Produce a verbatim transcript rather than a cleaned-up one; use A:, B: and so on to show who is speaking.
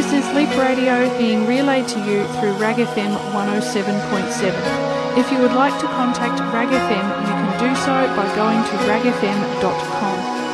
A: This is Leap Radio being relayed to you through Rag F M one oh seven point seven. If you would like to contact Rag F M, you can do so by going to rag f m dot com.